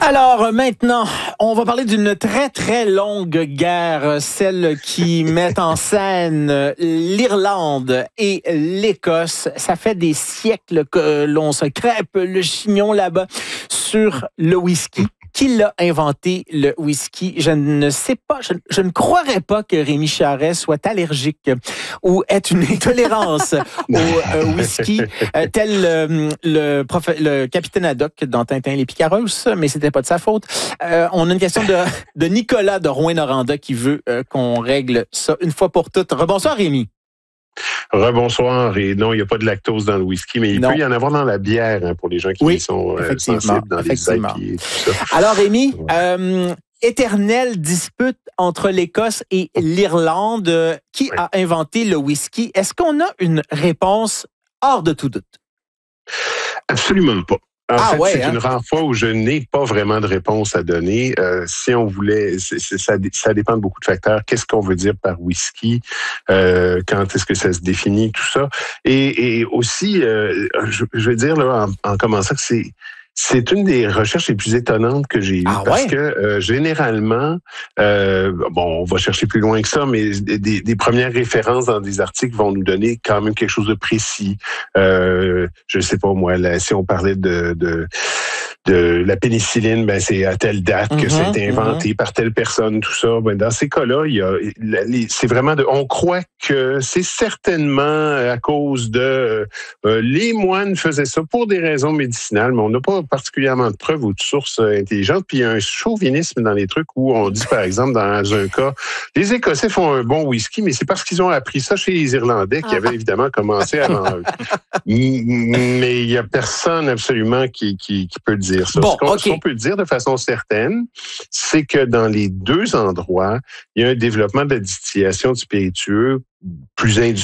Alors maintenant, on va parler d'une très très longue guerre, celle qui met en scène l'Irlande et l'Écosse. Ça fait des siècles que l'on se crêpe le chignon là-bas sur le whisky. Qui l'a inventé, le whisky? Je ne sais pas, je ne croirais pas que Rémi Charest soit allergique ou ait une intolérance au whisky, tel le capitaine Haddock dans Tintin et les Picaros, mais c'était pas de sa faute. On a une question de Nicolas de Rouyn-Noranda qui veut qu'on règle ça une fois pour toutes. Rebonsoir, Rémi. Rebonsoir. Et non, il n'y a pas de lactose dans le whisky, mais il peut y en avoir dans la bière pour les gens qui sont sensibles dans les IPA et tout ça. Alors, Rémi, éternelle dispute entre l'Écosse et l'Irlande. Qui a inventé le whisky? Est-ce qu'on a une réponse hors de tout doute? Absolument pas. C'est une rare fois où je n'ai pas vraiment de réponse à donner. Si on voulait, ça dépend de beaucoup de facteurs. Qu'est-ce qu'on veut dire par whisky? Quand est-ce que ça se définit? Tout ça. Et aussi, je veux dire là, en commençant que c'est une des recherches les plus étonnantes que j'ai eues parce que généralement, on va chercher plus loin que ça, mais des premières références dans des articles vont nous donner quand même quelque chose de précis. Je sais pas moi, là, si on parlait de la pénicilline, c'est à telle date que ça a été inventé par telle personne, tout ça. Dans ces cas-là, c'est vraiment on croit que c'est certainement à cause de les moines faisaient ça pour des raisons médicinales, mais on n'a pas particulièrement de preuves ou de sources intelligentes. Puis il y a un chauvinisme dans les trucs où on dit, par exemple, dans un cas, les Écossais font un bon whisky, mais c'est parce qu'ils ont appris ça chez les Irlandais qui avaient évidemment commencé avant eux. Mais il y a personne absolument qui peut dire ça. Ce qu'on peut dire de façon certaine, c'est que dans les deux endroits, il y a un développement de la distillation de spiritueux plus industriel.